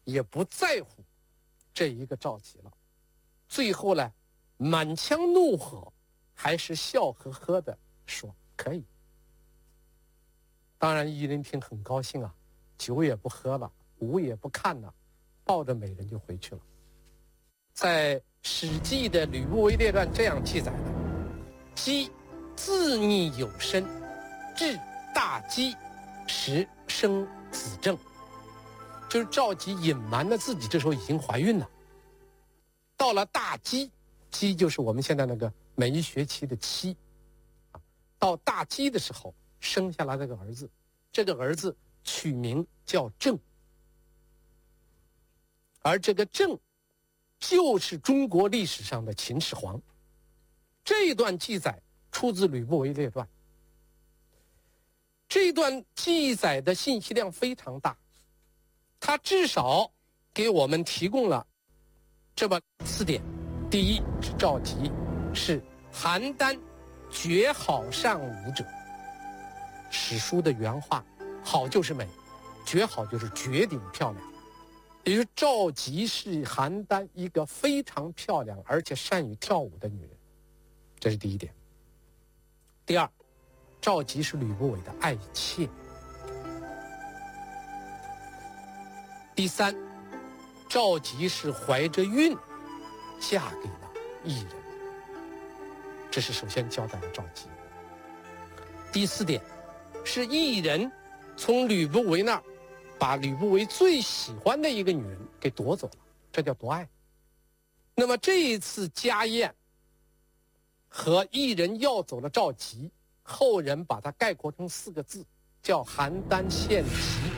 也不在乎这一个赵佶了。最后呢，满腔怒火，还是笑呵呵的说可以。当然异人听很高兴啊，酒也不喝了，舞也不看了，抱着美人就回去了。在《史记》的《吕不韦列传》这样记载的：姬自逆有身，至大饥时生子正。就是赵佶隐瞒了自己这时候已经怀孕了。到了大饥，饥就是我们现在那个每一学期的期，到大饥的时候生下来这个儿子，这个儿子取名叫郑，而这个郑就是中国历史上的秦始皇。这一段记载出自《吕不韦列传》，这一段记载的信息量非常大，它至少给我们提供了这么4点。第一是赵佶是邯郸绝好善舞者，史书的原话，好就是美，绝好就是绝顶漂亮。也就是赵佶是邯郸一个非常漂亮而且善于跳舞的女人，这是第一点。第二，赵佶是吕不韦的爱妾。第三，赵佶是怀着孕嫁给了异人，这是首先交代了赵佶。第4点是异人从吕不韦那儿把吕不韦最喜欢的一个女人给夺走了，这叫夺爱。那么这一次家宴和异人要走了赵佶，后人把它概括成4个字，叫邯郸献疾。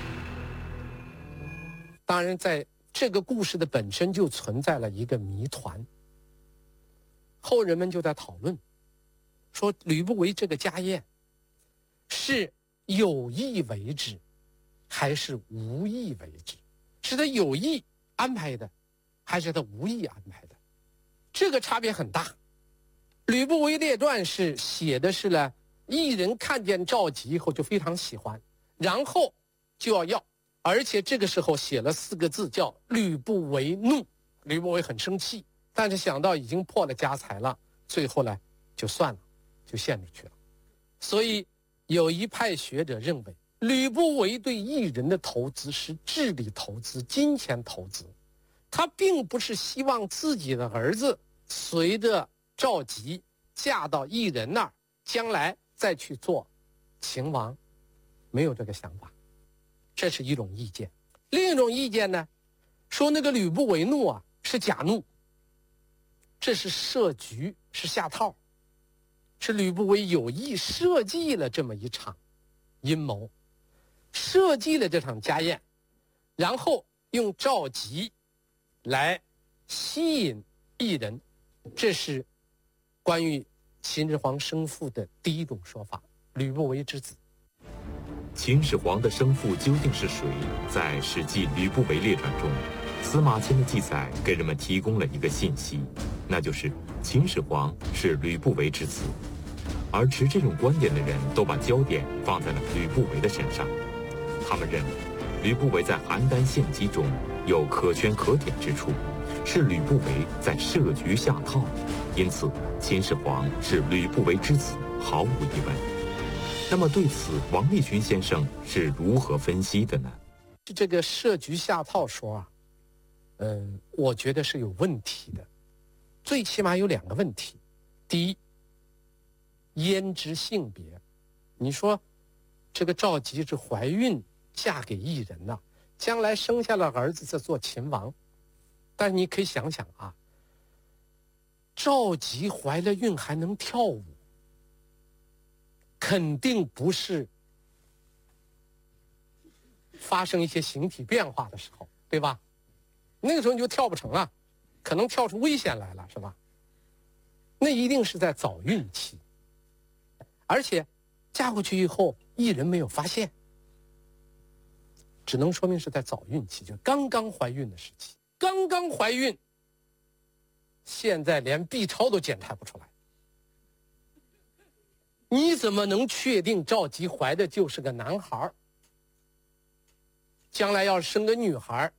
当然在这个故事的本身就存在了一个谜团，后人们就在讨论说吕不韦这个家宴是有意为之还是无意为之，是他有意安排的还是他无意安排的，这个差别很大。吕不韦列传是写的是呢，异人看见赵佶以后就非常喜欢，然后就要，而且这个时候写了4个字叫吕不韦怒。吕不韦很生气，但是想到已经破了家财了，最后呢就算了，就献出去了。所以有一派学者认为，吕不韦对异人的投资是智力投资、金钱投资，他并不是希望自己的儿子随着赵佶嫁到异人那儿，将来再去做秦王，没有这个想法。这是一种意见。另一种意见呢，说那个吕不韦怒啊是假怒，这是设局，是下套，是吕不韦有意设计了这么一场阴谋，设计了这场家宴，然后用赵佶来吸引异人。这是关于秦始皇生父的第一种说法，吕不韦之子。 秦始皇的生父究竟是谁？在《史记·吕不韦列传》中，司马迁的记载给人们提供了一个信息，那就是秦始皇是吕不韦之子。而持这种观点的人都把焦点放在了吕不韦的身上，他们认为吕不韦在邯郸献疾中有可圈可点之处，是吕不韦在设局下套，因此秦始皇是吕不韦之子，毫无疑问。那么对此，王立群先生是如何分析的呢？ 这个设局下套说啊，我觉得是有问题的，最起码有2个问题。第一，胭脂性别，你说这个赵佶是怀孕嫁给异人了，将来生下了儿子再做秦王，但是你可以想想啊，赵佶怀了孕还能跳舞，肯定不是发生一些形体变化的时候，对吧？那个时候你就跳不成了，可能跳出危险来了，是吧？那一定是在早孕期，而且嫁过去以后异人没有发现，只能说明是在早孕期，就刚刚怀孕的时期。刚刚怀孕，现在连 B 超都检查不出来，你怎么能确定赵佶怀的就是个男孩？将来要是生个女孩，